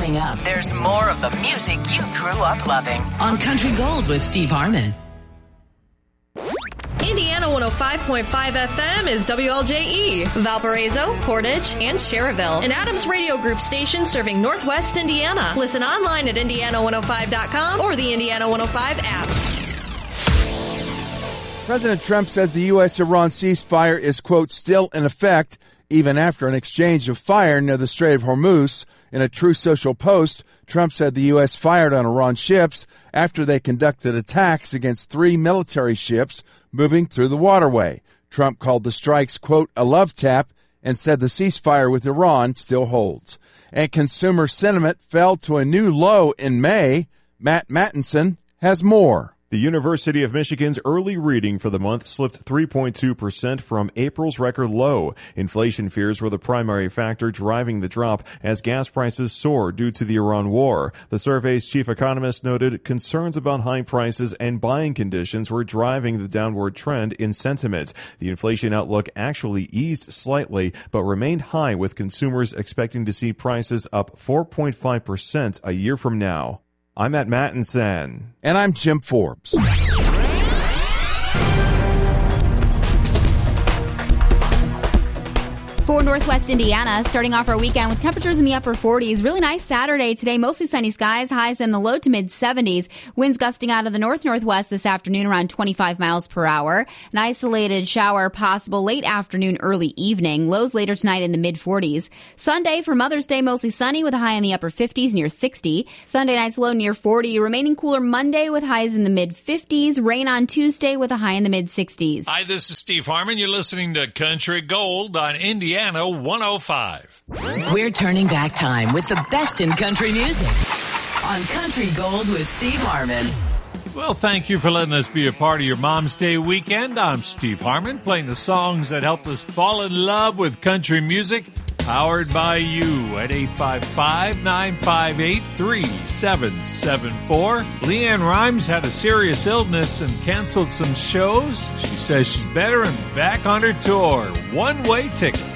Coming up, there's more of the music you grew up loving on Country Gold with Steve Harmon. Indiana 105.5 FM is WLJE, Valparaiso, Portage, and Cherryville. An Adams Radio Group station serving Northwest Indiana. Listen online at Indiana105.com or the Indiana 105 app. President Trump says the U.S.-Iran ceasefire is, quote, still in effect, even after an exchange of fire near the Strait of Hormuz. In a Truth Social post, Trump said the U.S. fired on Iran ships after they conducted attacks against 3 military ships moving through the waterway. Trump called the strikes, quote, a love tap, and said the ceasefire with Iran still holds. And consumer sentiment fell to a new low in May. Matt Mattinson has more. The University of Michigan's early reading for the month slipped 3.2% from April's record low. Inflation fears were the primary factor driving the drop as gas prices soared due to the Iran war. The survey's chief economist noted concerns about high prices and buying conditions were driving the downward trend in sentiment. The inflation outlook actually eased slightly, but remained high, with consumers expecting to see prices up 4.5% a year from now. I'm Matt Mattinson. And I'm Jim Forbes. For Northwest Indiana, starting off our weekend with temperatures in the upper 40s. Really nice Saturday today. Mostly sunny skies, highs in the low to mid 70s. Winds gusting out of the north-northwest this afternoon around 25 miles per hour. An isolated shower possible late afternoon, early evening. Lows later tonight in the mid 40s. Sunday for Mother's Day, mostly sunny with a high in the upper 50s near 60. Sunday night's low near 40. Remaining cooler Monday with highs in the mid 50s. Rain on Tuesday with a high in the mid 60s. Hi, this is Steve Harmon. You're listening to Country Gold on Indiana 105. We're turning back time with the best in country music on Country Gold with Steve Harmon. Well, thank you for letting us be a part of your Mom's Day weekend. I'm Steve Harmon, playing the songs that helped us fall in love with country music, powered by you at 855-958-3774. Leanne Rimes had a serious illness and canceled some shows. She says she's better and back on her tour. One-way ticket.